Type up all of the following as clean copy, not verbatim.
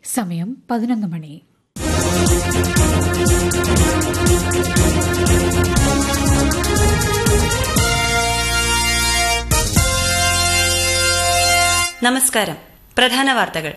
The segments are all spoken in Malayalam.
സമയം 11 മണി. നമസ്കാരം. പ്രധാന വാർത്തകൾ.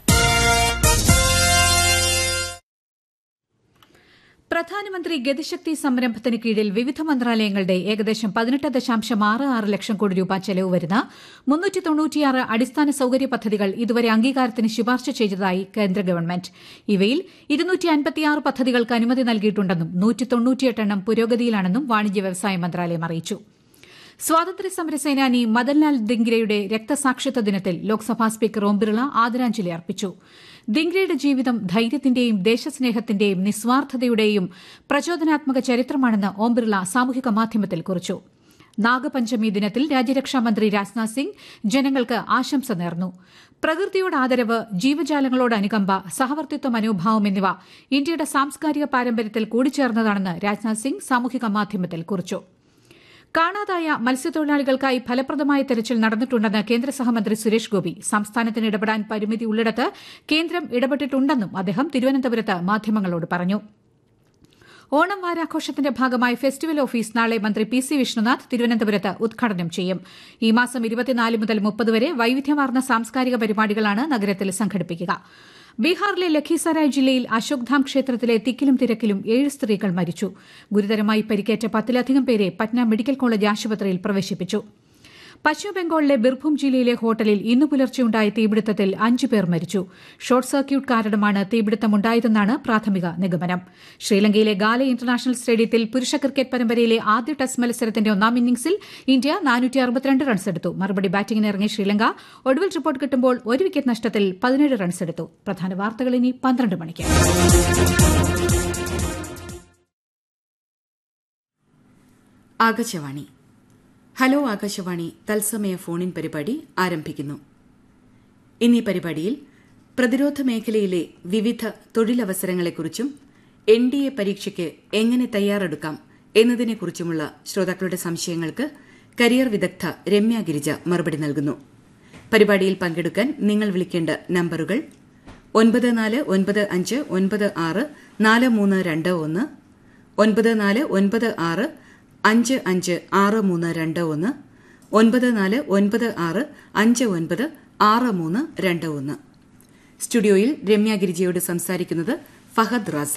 പ്രധാനമന്ത്രി ഗതിശക്തി സംരംഭത്തിന് കീഴിൽ വിവിധ മന്ത്രാലയങ്ങളുടെ ഏകദേശം 18.66 ലക്ഷം കോടി രൂപ ചെലവ് വരുന്ന 396 അടിസ്ഥാന സൌകര്യ പദ്ധതികൾ ഇതുവരെ അംഗീകാരത്തിന് ശുപാർശ ചെയ്തതായി കേന്ദ്ര ഗവൺമെന്റ്. ഇവയിൽ 256 പദ്ധതികൾക്ക് അനുമതി നൽകിയിട്ടുണ്ടെന്നും 198 എണ്ണം പുരോഗതിയിലാണെന്നും വാണിജ്യ വ്യവസായ മന്ത്രാലയം അറിയിച്ചു. സ്വാതന്ത്ര്യസമര സേനാനി മദൻലാൽ ദിംഗ്രയുടെ രക്തസാക്ഷിത്വ ദിനത്തിൽ ലോക്സഭാ സ്പീക്കർ ഓം ബിർള ആദരാഞ്ജലി അർപ്പിച്ചു. ദിംഗ്രയുടെ ജീവിതം ധൈര്യത്തിന്റെയും ദേശസ്നേഹത്തിന്റെയും നിസ്വാർത്ഥതയുടെയും പ്രചോദനാത്മക ചരിത്രമാണെന്ന് ഓം ബിർള സാമൂഹിക മാധ്യമത്തിൽ കുറിച്ചു. നാഗപഞ്ചമി ദിനത്തിൽ രാജ്യരക്ഷാമന്ത്രി രാജ്നാഥ് സിംഗ് ജനങ്ങൾക്ക് ആശംസ നേർന്നു. പ്രകൃതിയോട് ആദരവ്, ജീവജാലങ്ങളോട് അനുകമ്പ, സഹവർത്തിത്വ മനോഭാവം എന്നിവ ഇന്ത്യയുടെ സാംസ്കാരിക പാരമ്പര്യത്തിൽ കൂടിച്ചേർന്നതാണെന്ന് രാജ്നാഥ് സിംഗ് സാമൂഹിക മാധ്യമത്തിൽ കുറിച്ചു. കാണാതായ മത്സ്യത്തൊഴിലാളികൾക്കായി ഫലപ്രദമായ തെരച്ചിൽ നടന്നിട്ടുണ്ടെന്ന് കേന്ദ്ര സഹമന്ത്രി സുരേഷ് ഗോപി. സംസ്ഥാനത്തിന് ഇടപെടാൻ പരിമിതി ഉള്ളിടത്ത് കേന്ദ്രം ഇടപെട്ടിട്ടുണ്ടെന്നും അദ്ദേഹം തിരുവനന്തപുരത്ത് മാധ്യമങ്ങളോട് പറഞ്ഞു. ഓണം വാരാഘോഷത്തിന്റെ ഭാഗമായി ഫെസ്റ്റിവൽ ഓഫീസ് നാളെ മന്ത്രി പി സി വിഷ്ണുനാഥ് തിരുവനന്തപുരത്ത് ഉദ്ഘാടനം ചെയ്യും. ഈ മാസം 24 മുതൽ 30 വരെ വൈവിധ്യമാർന്ന സാംസ്കാരിക പരിപാടികളാണ് നഗരത്തിൽ സംഘടിപ്പിക്കുക. ബീഹാറിലെ ലഖീസരായ് ജില്ലയിൽ അശോക്ധാം ക്ഷേത്രത്തിലെ തിക്കിലും തിരക്കിലും 7 സ്ത്രീകൾ മരിച്ചു. ഗുരുതരമായി പരിക്കേറ്റ 10ലധികം പേരെ പറ്റ്ന മെഡിക്കൽ കോളേജ് ആശുപത്രിയിൽ പ്രവേശിപ്പിച്ചു. പശ്ചിമബംഗാളിലെ ബിർഭൂം ജില്ലയിലെ ഹോട്ടലിൽ ഇന്ന് പുലർച്ചെയുണ്ടായ തീപിടുത്തത്തിൽ 5 പേർ മരിച്ചു. ഷോർട്ട് സർക്യൂട്ട് കാരണമാണ് തീപിടുത്തമുണ്ടായതെന്നാണ് പ്രാഥമിക നിഗമനം. ശ്രീലങ്കയിലെ ഗാലെ ഇന്റർനാഷണൽ സ്റ്റേഡിയത്തിൽ പുരുഷ ക്രിക്കറ്റ് പരമ്പരയിലെ ആദ്യ ടെസ്റ്റ് മത്സരത്തിന്റെ ഒന്നാം ഇന്നിംഗ്സിൽ ഇന്ത്യ 462 റൺസെടുത്തു. മറുപടി ബാറ്റിംഗിന് ഇറങ്ങിയ ശ്രീലങ്ക ഒടുവിൽ റിപ്പോർട്ട് കിട്ടുമ്പോൾ 1 വിക്കറ്റ് നഷ്ടത്തിൽ 17 റൺസെടുത്തു. പ്രധാന വാർത്തകൾ ഇനി 12 മണിക്ക്. ആകാശവാണി. ഹലോ ആകാശവാണി തത്സമയ ഫോണിൻ പരിപാടി ആരംഭിക്കുന്നു. ഇന്നീ പരിപാടിയിൽ പ്രതിരോധ മേഖലയിലെ വിവിധ തൊഴിലവസരങ്ങളെക്കുറിച്ചും NDA പരീക്ഷയ്ക്ക് എങ്ങനെ തയ്യാറെടുക്കാം എന്നതിനെക്കുറിച്ചുമുള്ള ശ്രോതാക്കളുടെ സംശയങ്ങൾക്ക് കരിയർ വിദഗ്ധ രമ്യ ഗിരിജ മറുപടി നൽകുന്നു. പരിപാടിയിൽ പങ്കെടുക്കാൻ നിങ്ങൾ വിളിക്കേണ്ട നമ്പറുകൾ 9495964321, 9496556321, 9496596321. സ്റ്റുഡിയോയിൽ രമ്യ ഗിരിജയോട് സംസാരിക്കുന്നത് ഫഹദ് റാസ.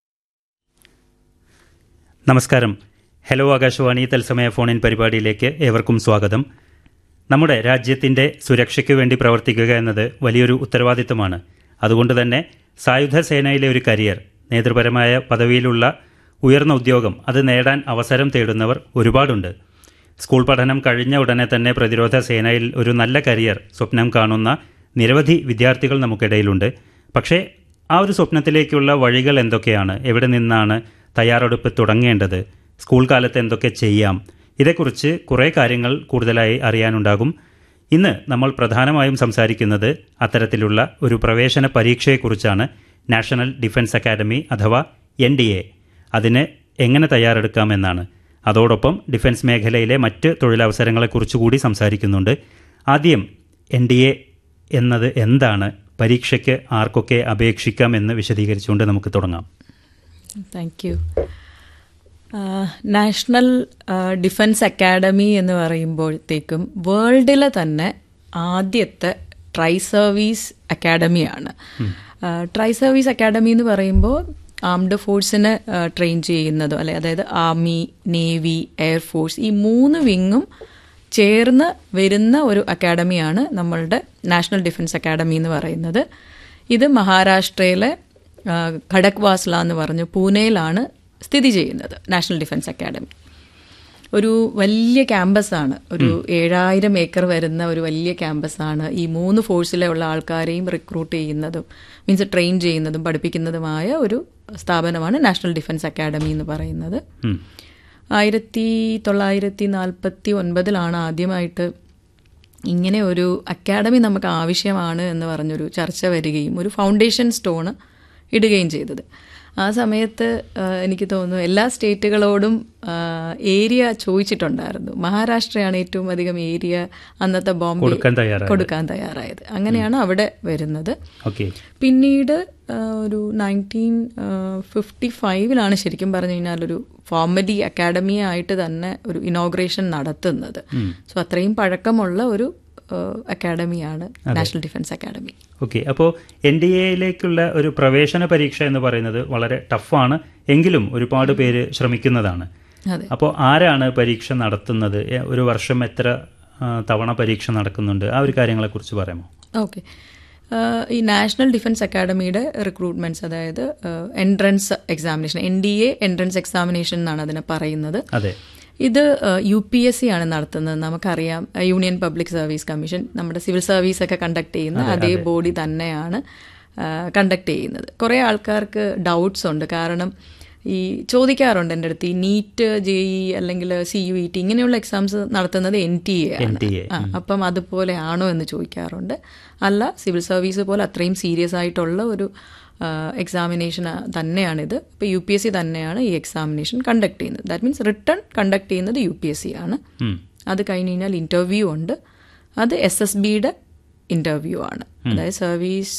നമസ്കാരം. ഹലോ ആകാശവാണി തത്സമയ ഫോണിൻ പരിപാടിയിലേക്ക് ഏവർക്കും സ്വാഗതം. നമ്മുടെ രാജ്യത്തിൻ്റെ സുരക്ഷയ്ക്ക് വേണ്ടി പ്രവർത്തിക്കുക എന്നത് വലിയൊരു ഉത്തരവാദിത്തമാണ്. അതുകൊണ്ട് തന്നെ സായുധ സേനയിലെ ഒരു കരിയർ, നേതൃപരമായ പദവിയിലുള്ള ഉയർന്ന ഉദ്യോഗം, അത് നേടാൻ അവസരം തേടുന്നവർ ഒരുപാടുണ്ട്. സ്കൂൾ പഠനം കഴിഞ്ഞ ഉടനെ തന്നെ പ്രതിരോധ സേനയിൽ ഒരു നല്ല കരിയർ സ്വപ്നം കാണുന്ന നിരവധി വിദ്യാർത്ഥികൾ നമുക്കിടയിലുണ്ട്. പക്ഷേ ആ ഒരു സ്വപ്നത്തിലേക്കുള്ള വഴികൾ എന്തൊക്കെയാണ്? എവിടെ നിന്നാണ് തയ്യാറെടുപ്പ് തുടങ്ങേണ്ടത്? സ്കൂൾ കാലത്ത് എന്തൊക്കെ ചെയ്യാം? ഇതേക്കുറിച്ച് കുറേ കാര്യങ്ങൾ കൂടുതലായി അറിയാനുണ്ടാകും. ഇന്ന് നമ്മൾ പ്രധാനമായും സംസാരിക്കുന്നത് അത്തരത്തിലുള്ള ഒരു പ്രവേശന പരീക്ഷയെക്കുറിച്ചാണ്. നാഷണൽ ഡിഫൻസ് അക്കാദമി അഥവാ NDA. അതിന് എങ്ങനെ തയ്യാറെടുക്കാമെന്നാണ്. അതോടൊപ്പം ഡിഫൻസ് മേഖലയിലെ മറ്റ് തൊഴിലവസരങ്ങളെക്കുറിച്ചുകൂടി സംസാരിക്കുന്നുണ്ട്. ആദ്യം NDA എന്നത് എന്താണ്, പരീക്ഷയ്ക്ക് ആർക്കൊക്കെ അപേക്ഷിക്കാം എന്ന് വിശദീകരിച്ചുകൊണ്ട് നമുക്ക് തുടങ്ങാം. Thank you. National defence academy എന്ന് പറയുമ്പോഴത്തേക്കും വേൾഡിലെ തന്നെ ആദ്യത്തെ try service അക്കാഡമിയാണ്. Try service academy എന്ന് പറയുമ്പോൾ ആംഡ് ഫോഴ്സിനെ ട്രെയിൻ ചെയ്യുന്നതോ അതായത് ആർമി, നേവി, എയർഫോഴ്സ്, ഈ 3 വിങ്ങും ചേർന്ന് വരുന്ന ഒരു അക്കാഡമിയാണ് നമ്മളുടെ നാഷണൽ ഡിഫൻസ് അക്കാഡമി എന്ന് പറയുന്നത്. ഇത് മഹാരാഷ്ട്രയിലെ ഖടക്വാസ്ല എന്ന് പറഞ്ഞ് പൂനെയിലാണ് സ്ഥിതി ചെയ്യുന്നത്. നാഷണൽ ഡിഫൻസ് അക്കാഡമി ഒരു വലിയ ക്യാമ്പസാണ്. ഒരു 7000 ഏക്കർ വരുന്ന ഒരു വലിയ ക്യാമ്പസാണ്. ഈ 3 ഫോഴ്സിലെ ഉള്ള ആൾക്കാരെയും റിക്രൂട്ട് ചെയ്യുന്നതും ട്രെയിൻ ചെയ്യുന്നതും പഠിപ്പിക്കുന്നതുമായ ഒരു സ്ഥാപനമാണ് നാഷണൽ ഡിഫൻസ് അക്കാഡമി എന്ന് പറയുന്നത്. 1949 ആദ്യമായിട്ട് ഇങ്ങനെ ഒരു അക്കാഡമി നമുക്ക് ആവശ്യമാണ് എന്ന് പറഞ്ഞൊരു ചർച്ച വരികയും ഒരു ഫൗണ്ടേഷൻ സ്റ്റോണ് ഇടുകയും ചെയ്തത്. ആ സമയത്ത് എനിക്ക് തോന്നുന്നു എല്ലാ സ്റ്റേറ്റുകളോടും ഏരിയ ചോദിച്ചിട്ടുണ്ടായിരുന്നു. മഹാരാഷ്ട്രയാണ് ഏറ്റവും അധികം ഏരിയ അന്നത്തെ ബോംബെ കൊടുക്കാൻ തയ്യാറായത്. അങ്ങനെയാണ് അവിടെ വരുന്നത്. പിന്നീട് ഒരു 1955 ശരിക്കും പറഞ്ഞു കഴിഞ്ഞാൽ ഒരു ഫോർമലി അക്കാഡമി ആയിട്ട് തന്നെ ഒരു ഇനോഗ്രേഷൻ നടത്തുന്നത്. സോ അത്രയും പഴക്കമുള്ള ഒരു അക്കാഡമിയാണ് നാഷണൽ ഡിഫൻസ് അക്കാഡമി. ഓക്കെ, അപ്പോൾ NDAയിലേക്കുള്ള ഒരു പ്രവേശന പരീക്ഷ എന്ന് പറയുന്നത് വളരെ ടഫാണ്, എങ്കിലും ഒരുപാട് പേര് ശ്രമിക്കുന്നതാണ്. അപ്പോൾ ആരാണ് പരീക്ഷ നടത്തുന്നത്? ഒരു വർഷം എത്ര തവണ പരീക്ഷ നടക്കുന്നുണ്ട്? ആ ഒരു കാര്യങ്ങളെക്കുറിച്ച് പറയാമോ? ഓക്കെ, ഈ നാഷണൽ ഡിഫൻസ് അക്കാഡമിയുടെ റിക്രൂട്ട്മെന്റ്സ്, അതായത് entrance examination, NDA entrance examination എന്നാണ് അതിനെ പറയുന്നത്. അതെ, ഇത് UPSC ആണ് നടത്തുന്നത്. നമുക്കറിയാം, യൂണിയൻ പബ്ലിക് സർവീസ് കമ്മീഷൻ, നമ്മുടെ സിവിൽ സർവീസ് ഒക്കെ കണ്ടക്ട് ചെയ്യുന്ന അതേ ബോഡി തന്നെയാണ് കണ്ടക്ട് ചെയ്യുന്നത്. കുറേ ആൾക്കാർക്ക് ഡൗട്ട്സ് ഉണ്ട്. കാരണം ഈ ചോദിക്കാറുണ്ട് എൻ്റെ അടുത്ത്, ഈ നീറ്റ്, JEE അല്ലെങ്കിൽ CUET ഇങ്ങനെയുള്ള എക്സാംസ് നടത്തുന്നത് NTA ആണ്. അപ്പം അതുപോലെ ആണോ എന്ന് ചോദിക്കാറുണ്ട്. അല്ല, സിവിൽ സർവീസ് പോലെ അത്രയും സീരിയസ് ആയിട്ടുള്ള ഒരു എക്സാമിനേഷൻ തന്നെയാണിത്. ഇപ്പോൾ UPSC തന്നെയാണ് ഈ എക്സാമിനേഷൻ കണ്ടക്ട് ചെയ്യുന്നത്. ദാറ്റ് മീൻസ് റിട്ടേൺ കണ്ടക്ട് ചെയ്യുന്നത് UPSC ആണ്. അത് കഴിഞ്ഞ് കഴിഞ്ഞാൽ ഇൻ്റർവ്യൂ ഉണ്ട്. അത് SSBയുടെ ഇൻ്റർവ്യൂ ആണ്, അതായത് സർവീസ്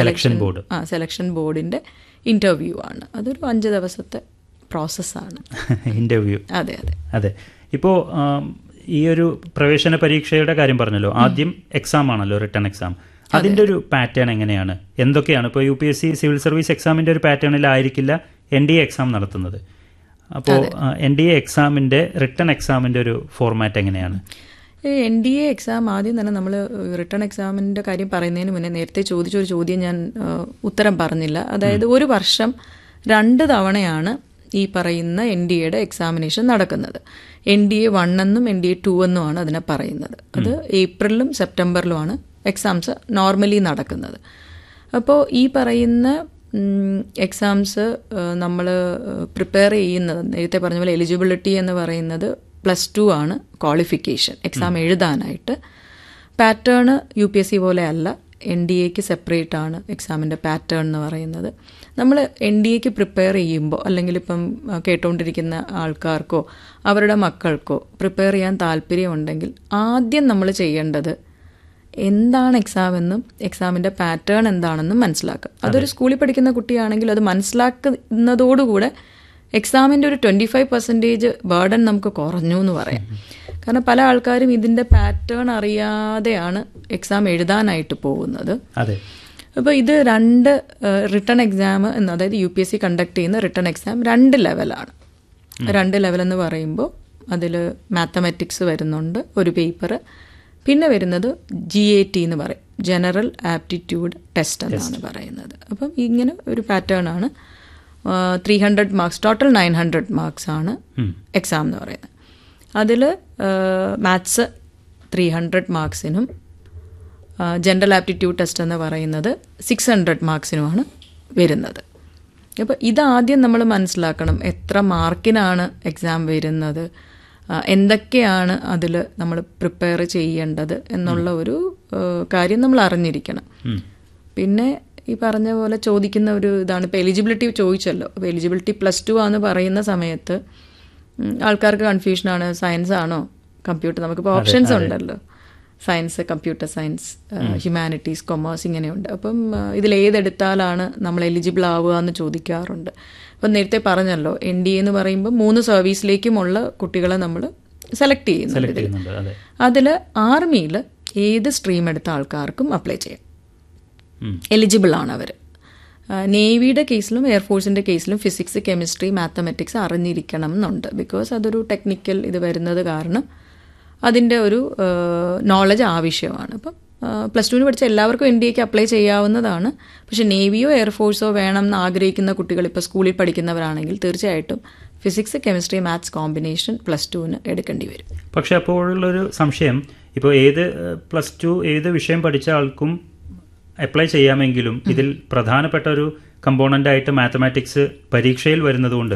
സെലക്ഷൻ ബോർഡിൻ്റെ ഇൻ്റർവ്യൂ ആണ്. അതൊരു 5 ദിവസത്തെ പ്രോസസ്സാണ് ഇൻ്റർവ്യൂ. അതെ അതെ അതെ. ഇപ്പോൾ ഈ ഒരു പ്രവേശന പരീക്ഷയുടെ കാര്യം പറഞ്ഞല്ലോ, ആദ്യം എക്സാം ആണല്ലോ, റിട്ടേൺ എക്സാം. അതിൻ്റെ ഒരു പാറ്റേൺ എങ്ങനെയാണ്, എന്തൊക്കെയാണ്? ഇപ്പോൾ UPSC സിവിൽ സർവീസ് എക്സാമിൻ്റെ ഒരു പാറ്റേണിലായിരിക്കില്ല NDA എക്സാം നടത്തുന്നത്. അപ്പോൾ NDA എക്സാമിൻ്റെ റിട്ടേൺ എക്സാമിൻ്റെ ഒരു ഫോർമാറ്റ് എങ്ങനെയാണ്? NDA എക്സാം ആദ്യം തന്നെ നമ്മൾ റിട്ടേൺ എക്സാമിൻ്റെ കാര്യം പറയുന്നതിന് മുന്നേ നേരത്തെ ചോദിച്ചൊരു ചോദ്യം ഞാൻ ഉത്തരം പറഞ്ഞില്ല. അതായത് ഒരു വർഷം 2 തവണയാണ് ഈ പറയുന്ന NDAയുടെ എക്സാമിനേഷൻ നടക്കുന്നത്. NDA 1 എന്നും NDA 2 എന്നുമാണ് അതിനെ പറയുന്നത്. അത് ഏപ്രിലും സെപ്റ്റംബറിലുമാണ് എക്സാംസ് നോർമലി നടക്കുന്നത്. അപ്പോൾ ഈ പറയുന്ന എക്സാംസ് നമ്മൾ പ്രിപ്പയർ ചെയ്യുന്നത്, നേരത്തെ പറഞ്ഞ പോലെ എലിജിബിലിറ്റി എന്ന് പറയുന്നത് +2 ആണ് ക്വാളിഫിക്കേഷൻ എക്സാം എഴുതാനായിട്ട്. പാറ്റേൺ UPSC പോലെ അല്ല, NDAക്ക് സെപ്പറേറ്റ് ആണ് എക്സാമിൻ്റെ പാറ്റേൺ എന്ന് പറയുന്നത്. നമ്മൾ NDAക്ക് പ്രിപ്പയർ ചെയ്യുമ്പോൾ, അല്ലെങ്കിൽ ഇപ്പം കേട്ടുകൊണ്ടിരിക്കുന്ന ആൾക്കാർക്കോ അവരുടെ മക്കൾക്കോ പ്രിപ്പയർ ചെയ്യാൻ താല്പര്യമുണ്ടെങ്കിൽ ആദ്യം നമ്മൾ ചെയ്യേണ്ടത് എന്താണ് എക്സാം എന്നും എക്സാമിൻ്റെ പാറ്റേൺ എന്താണെന്നും മനസ്സിലാക്കുക. അതൊരു സ്കൂളിൽ പഠിക്കുന്ന കുട്ടിയാണെങ്കിൽ അത് മനസ്സിലാക്കുന്നതോടുകൂടെ എക്സാമിൻ്റെ ഒരു 25% ബേർഡൻ നമുക്ക് കുറഞ്ഞു എന്ന് പറയാം. കാരണം പല ആൾക്കാരും ഇതിൻ്റെ പാറ്റേൺ അറിയാതെയാണ് എക്സാം എഴുതാനായിട്ട് പോകുന്നത്. അപ്പോൾ ഇത് 2 റിട്ടേൺ എക്സാം എന്ന്, അതായത് UPSC കണ്ടക്ട് ചെയ്യുന്ന റിട്ടേൺ എക്സാം 2 ലെവലാണ്. 2 ലെവലെന്ന് പറയുമ്പോൾ അതിൽ മാത്തമാറ്റിക്സ് വരുന്നുണ്ട് ഒരു പേപ്പർ, പിന്നെ വരുന്നത് GAT എന്ന് പറയും, ജനറൽ ആപ്റ്റിറ്റ്യൂഡ് ടെസ്റ്റ് എന്നാണ് പറയുന്നത്. അപ്പം ഇങ്ങനെ ഒരു പാറ്റേൺ ആണ്. 300 മാർക്സ്, ടോട്ടൽ 900 മാർക്സ് ആണ് എക്സാം എന്ന് പറയുന്നത്. അതിൽ മാത്സ് 300 മാർക്സിനും ജനറൽ ആപ്റ്റിറ്റ്യൂഡ് ടെസ്റ്റ് എന്ന് പറയുന്നത് 600 മാർക്സിനുമാണ് വരുന്നത്. അപ്പോൾ ഇതാദ്യം നമ്മൾ മനസ്സിലാക്കണം, എത്ര മാർക്കിനാണ് എക്സാം വരുന്നത്, എന്തൊക്കെയാണ് അതിൽ നമ്മൾ പ്രിപ്പയർ ചെയ്യേണ്ടത് എന്നുള്ള ഒരു കാര്യം നമ്മൾ അറിഞ്ഞിരിക്കണം. പിന്നെ ഈ പറഞ്ഞ പോലെ ചോദിക്കുന്ന ഒരു ഇതാണ്, ഇപ്പോൾ എലിജിബിലിറ്റി ചോദിച്ചല്ലോ. അപ്പോൾ എലിജിബിലിറ്റി +2 ആണെന്ന് പറയുന്ന സമയത്ത് ആൾക്കാർക്ക് കൺഫ്യൂഷനാണ്, സയൻസ് ആണോ കമ്പ്യൂട്ടർ, നമുക്കിപ്പോൾ ഓപ്ഷൻസ് ഉണ്ടല്ലോ, science, computer science, humanities, commerce ഇങ്ങനെയുണ്ട്. അപ്പം ഇതിലേതെടുത്താലാണ് നമ്മൾ എലിജിബിൾ ആവുക എന്ന് ചോദിക്കാറുണ്ട്. അപ്പം നേരത്തെ പറഞ്ഞല്ലോ, NDA എന്ന് പറയുമ്പോൾ 3 സർവീസിലേക്കുമുള്ള കുട്ടികളെ നമ്മൾ സെലക്ട് ചെയ്യുന്നുണ്ട്. അതിൽ ആർമിയിൽ ഏത് സ്ട്രീം എടുത്ത ആൾക്കാർക്കും അപ്ലൈ ചെയ്യാം, എലിജിബിൾ ആണ് അവർ. നേവിയുടെ കേസിലും എയർഫോഴ്സിൻ്റെ കേസിലും ഫിസിക്സ്, കെമിസ്ട്രി, മാത്തമാറ്റിക്സ് അറിഞ്ഞിരിക്കണം എന്നുണ്ട്. ബിക്കോസ് അതൊരു ടെക്നിക്കൽ ഇത് വരുന്നത് കാരണം അതിൻ്റെ ഒരു നോളജ് ആവശ്യമാണ്. അപ്പം +2 പഠിച്ച എല്ലാവർക്കും NDAക്ക് അപ്ലൈ ചെയ്യാവുന്നതാണ്. പക്ഷെ നേവിയോ എയർഫോഴ്സോ വേണം എന്ന് ആഗ്രഹിക്കുന്ന കുട്ടികൾ, ഇപ്പോൾ സ്കൂളിൽ പഠിക്കുന്നവരാണെങ്കിൽ തീർച്ചയായിട്ടും ഫിസിക്സ്, കെമിസ്ട്രി, മാത്സ് കോമ്പിനേഷൻ +2 എടുക്കേണ്ടി വരും. പക്ഷെ അപ്പോഴുള്ളൊരു സംശയം, ഇപ്പോൾ ഏത് +2 ഏത് വിഷയം പഠിച്ച ആൾക്കും അപ്ലൈ ചെയ്യാമെങ്കിലും ഇതിൽ പ്രധാനപ്പെട്ട ഒരു കമ്പോണന്റ് ആയിട്ട് മാത്തമാറ്റിക്സ് പരീക്ഷയിൽ വരുന്നതുകൊണ്ട്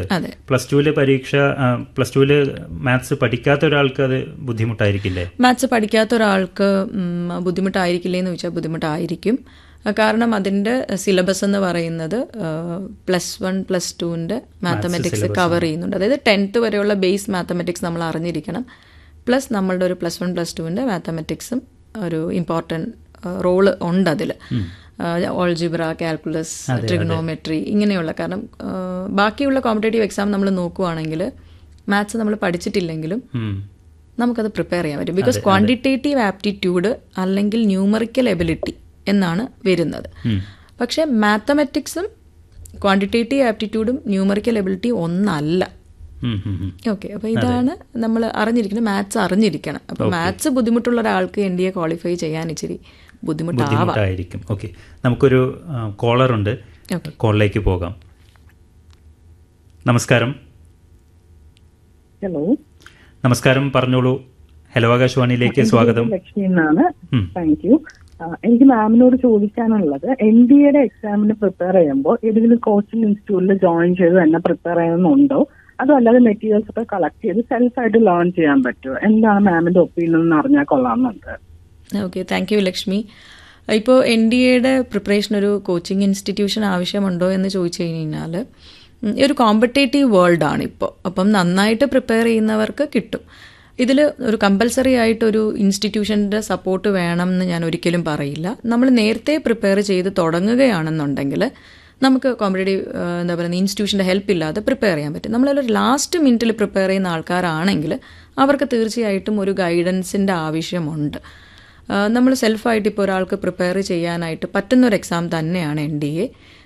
+2 മാത്സ് പഠിക്കാത്ത ഒരാൾക്ക് അത് ബുദ്ധിമുട്ടായിരിക്കില്ലേ? മാത്സ് പഠിക്കാത്ത ഒരാൾക്ക് ബുദ്ധിമുട്ടായിരിക്കില്ലേ എന്ന് ചോദിച്ചാൽ ബുദ്ധിമുട്ടായിരിക്കും. കാരണം അതിൻ്റെ സിലബസ് എന്ന് പറയുന്നത് +1 +2 മാത്തമെറ്റിക്സ് കവർ ചെയ്യുന്നുണ്ട്. അതായത് 10th വരെയുള്ള ബേസ് മാത്തമെറ്റിക്സ് നമ്മൾ അറിഞ്ഞിരിക്കണം, പ്ലസ് നമ്മളുടെ ഒരു +1 +2 മാത്തമെറ്റിക്സും ഒരു ഇമ്പോർട്ടൻറ്റ് റോള് ഉണ്ട് അതിൽ. ഓൾജിബ്ര, കാൽക്കുലസ്, ട്രിഗണോമെട്രി ഇങ്ങനെയുള്ള. കാരണം ബാക്കിയുള്ള കോമ്പറ്റേറ്റീവ് എക്സാം നമ്മൾ നോക്കുവാണെങ്കിൽ മാത്സ് നമ്മൾ പഠിച്ചിട്ടില്ലെങ്കിലും നമുക്കത് പ്രിപ്പയർ ചെയ്യാൻ പറ്റും. ബിക്കോസ് ക്വാണ്ടിറ്റേറ്റീവ് ആപ്റ്റിറ്റ്യൂഡ് അല്ലെങ്കിൽ ന്യൂമറിക്കൽ എബിലിറ്റി എന്നാണ് വരുന്നത്. പക്ഷേ മാത്തമെറ്റിക്സും ക്വാണ്ടിറ്റേറ്റീവ് ആപ്റ്റിറ്റ്യൂഡും ന്യൂമറിക്കൽ എബിലിറ്റി ഒന്നല്ല. ഓക്കെ, അപ്പോൾ ഇതാണ് നമ്മൾ അറിഞ്ഞിരിക്കണം. മാത്സ് അറിഞ്ഞിരിക്കണം. അപ്പോൾ മാത്സ് ബുദ്ധിമുട്ടുള്ള ഒരാൾക്ക് NDA ക്വാളിഫൈ ചെയ്യാൻ ഇച്ചിരി ബുദ്ധിമുട്ടായിരിക്കും. ഓക്കെ, നമുക്കൊരു കോളർ ഉണ്ട്, കോളിലേക്ക് പോകാം. നമസ്കാരം. ഹലോ, നമസ്കാരം, പറഞ്ഞോളൂ. ഹലോ ആകാശവാണിയിലേക്ക് സ്വാഗതം. ലക്ഷ്മി എന്നാണ്. Thank you. എനിക്ക് മാമിനോട് ചോദിക്കാനുള്ളത്, NDAയുടെ എക്സാമിന് പ്രിപ്പയർ ചെയ്യുമ്പോൾ ഏതെങ്കിലും കോച്ചിങ് ഇൻസ്റ്റിറ്റ്യൂട്ടിൽ ജോയിൻ ചെയ്ത് തന്നെ പ്രിപ്പയർ ചെയ്യുന്നുണ്ടോ, അതോ അല്ലാതെ മെറ്റീരിയൽസ് ഒക്കെ കളക്ട് ചെയ്ത് സെൽഫായിട്ട് ലേൺ ചെയ്യാൻ പറ്റുമോ? എന്താണ് മാമിന്റെ ഒപ്പീനിയൻ എന്ന് അറിഞ്ഞാൽ കൊള്ളാമെന്നുണ്ട്. Okay, thank you Lakshmi. ഇപ്പോൾ NDAയുടെ പ്രിപ്പറേഷൻ ഒരു കോച്ചിങ് ഇൻസ്റ്റിറ്റ്യൂഷൻ ആവശ്യമുണ്ടോ എന്ന് ചോദിച്ചു കഴിഞ്ഞാൽ, ഒരു കോമ്പറ്റേറ്റീവ് വേൾഡാണ് ഇപ്പോൾ. അപ്പം നന്നായിട്ട് പ്രിപ്പയർ ചെയ്യുന്നവർക്ക് കിട്ടും. ഇതിൽ ഒരു കമ്പൽസറി ആയിട്ടൊരു ഇൻസ്റ്റിറ്റ്യൂഷൻ്റെ സപ്പോർട്ട് വേണം എന്ന് ഞാൻ ഒരിക്കലും പറയില്ല. നമ്മൾ നേരത്തെ പ്രിപ്പയർ ചെയ്ത് തുടങ്ങുകയാണെന്നുണ്ടെങ്കിൽ നമുക്ക് കോമ്പറ്റേറ്റീവ് എന്താ പറയുക ഇൻസ്റ്റിറ്റ്യൂഷൻ്റെ ഹെൽപ്പ് ഇല്ലാതെ പ്രിപ്പയർ ചെയ്യാൻ പറ്റും. നമ്മളൊരു ലാസ്റ്റ് മിനിറ്റിൽ പ്രിപ്പയർ ചെയ്യുന്ന ആൾക്കാരാണെങ്കിൽ അവർക്ക് തീർച്ചയായിട്ടും ഒരു ഗൈഡൻസിൻ്റെ ആവശ്യമുണ്ട്. നമ്മൾ സെൽഫായിട്ട് ഇപ്പോൾ ഒരാൾക്ക് പ്രിപ്പയർ ചെയ്യാനായിട്ട് പറ്റുന്നൊരു എക്സാം തന്നെയാണ് NDA.